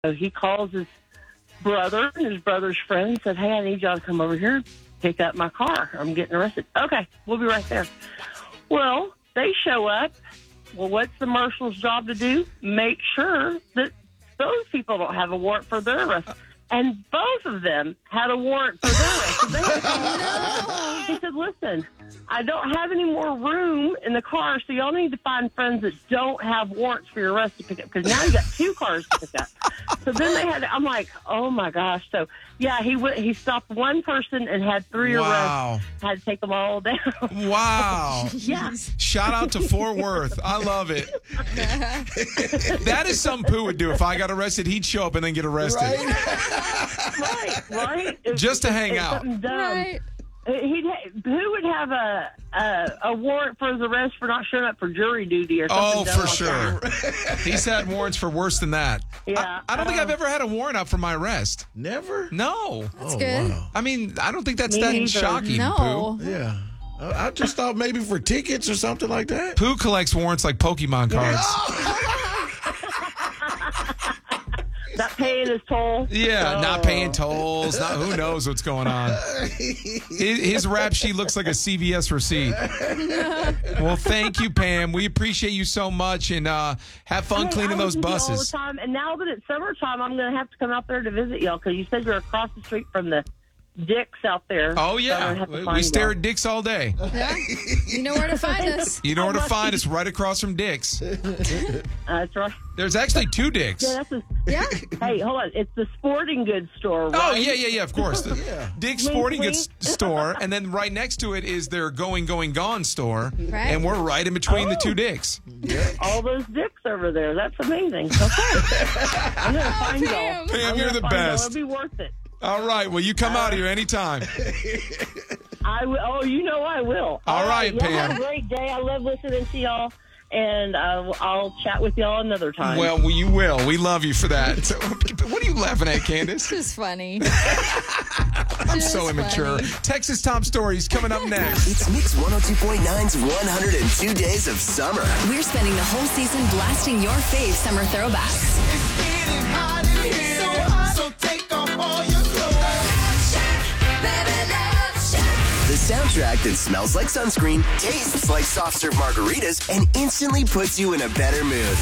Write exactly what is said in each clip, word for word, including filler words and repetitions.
So he calls his brother and his brother's friend and said, hey, I need y'all to come over here and pick up my car. I'm getting arrested. Okay, we'll be right there. Well, they show up. Well, what's the marshal's job to do? Make sure that those people don't have a warrant for their arrest. And both of them had a warrant for their arrest. So they had, he said, listen, I don't have any more room in the car, so y'all need to find friends that don't have warrants for your arrest to pick up, because now you got two cars to pick up. So then they had, I'm like, oh my gosh. So yeah, he went, he stopped one person and had three wow. arrests. Had to take them all down. Wow. Yeah. Shout out to Fort Worth. I love it. That is something Pooh would do. If I got arrested, he'd show up and then get arrested. Right, right. right. It, Just to hang it's out. Something dumb. Right. He'd who would have a, a a warrant for his arrest for not showing up for jury duty or something? Oh, dumb for like sure. that. He's had warrants for worse than that. Yeah, I, I don't think um, I've ever had a warrant out for my arrest. Never? No. That's Oh, good. wow. I mean, I don't think that's Me that neither. shocking, No. Pooh. Yeah. I I just thought maybe for tickets or something like that. Pooh collects warrants like Pokemon cards. Not paying his toll. Yeah, Oh. not paying tolls. Not, who knows what's going on? His, his rap sheet looks like a C V S receipt. Well, thank you, Pam. We appreciate you so much, and uh, have fun Hey, cleaning I those listen to you buses. all the time, and now that it's summertime, I'm going to have to come out there to visit y'all, because you said you're across the street from the Dick's out there. Oh, So I'm yeah. gonna have to We, find we stare y'all. at Dick's all day. Yeah. You know where to find us. You know where to I love find you. us, right across from Dick's. Uh, that's right. There's actually two Dick's. Yeah, that's a, Yeah. hey, hold on. It's the sporting goods store, right? Oh, yeah, yeah, yeah, of course. The Dick's Wink, Sporting wink. Goods store, and then right next to it is their Going, Going, Gone store. Right. And we're right in between the two Dicks. All those dicks over there. That's amazing. Okay. I'm going to find y'all. Pam. Pam, I'm you're gonna the find y'all. best. It'll be worth it. All right, well, you come out here anytime. I will. Oh, you know I will. All right, y'all Pam. Have a great day. I love listening to y'all, and uh, I'll chat with y'all another time. Well, well, you will. We love you for that. So, what are you laughing at, Candace? Just funny. I'm so immature. funny. Texas Tom Stories coming up next. It's Mix one oh two point nine's one hundred two Days of Summer. We're spending the whole season blasting your fave summer throwbacks. The soundtrack that smells like sunscreen, tastes like soft serve margaritas, and instantly puts you in a better mood.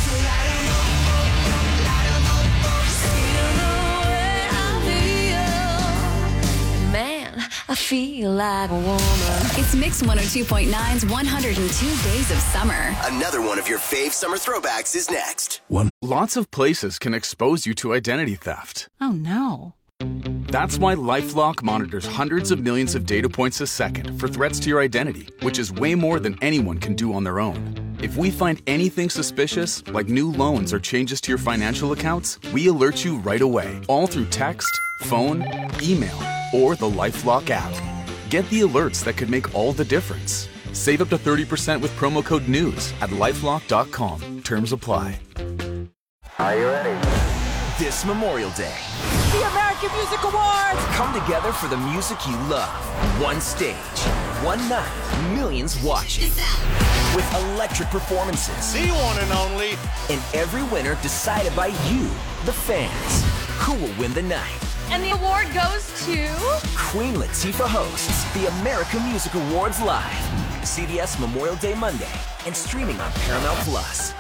Man, I feel like a woman. It's Mix one oh two point nine's one hundred two Days of Summer. Another one of your fave summer throwbacks is next. Lots of places can expose you to identity theft. Oh, no. That's why LifeLock monitors hundreds of millions of data points a second for threats to your identity, which is way more than anyone can do on their own. If we find anything suspicious, like new loans or changes to your financial accounts, we alert you right away, all through text, phone, email, or the LifeLock app. Get the alerts that could make all the difference. Save up to thirty percent with promo code NEWS at lifelock dot com. Terms apply. Are you ready? This Memorial Day, The American Music Awards! come together for the music you love. One stage, one night, millions watching. With electric performances. The one and only. And every winner decided by you, the fans. Who will win the night? And the award goes to... Queen Latifah hosts the American Music Awards live. C B S Memorial Day Monday and streaming on Paramount Plus.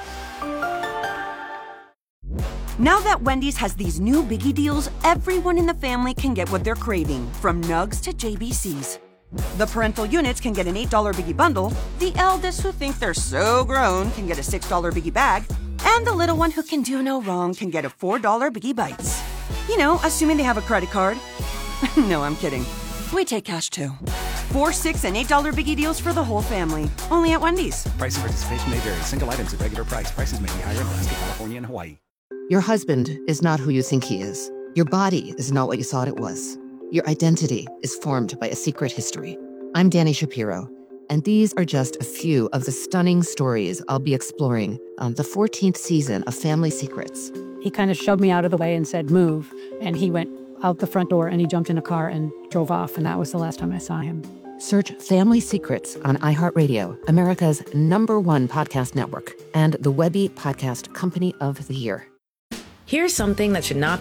Now that Wendy's has these new biggie deals, everyone in the family can get what they're craving, from nugs to J B Cs. The parental units can get an eight dollar biggie bundle, the eldest who think they're so grown can get a six dollar biggie bag, and the little one who can do no wrong can get a four dollar biggie bites. You know, assuming they have a credit card. No, I'm kidding. We take cash too. Four, six, and eight dollar biggie deals for the whole family. Only at Wendy's. Price and participation may vary. Single items at regular price. Prices may be higher in Alaska, California, and Hawaii. Your husband is not who you think he is. Your body is not what you thought it was. Your identity is formed by a secret history. I'm Danny Shapiro, and these are just a few of the stunning stories I'll be exploring on the fourteenth season of Family Secrets. He kind of shoved me out of the way and said, move. And he went out the front door and he jumped in a car and drove off. And that was the last time I saw him. Search Family Secrets on iHeartRadio, America's number one podcast network, and the Webby Podcast Company of the Year. Here's something that should not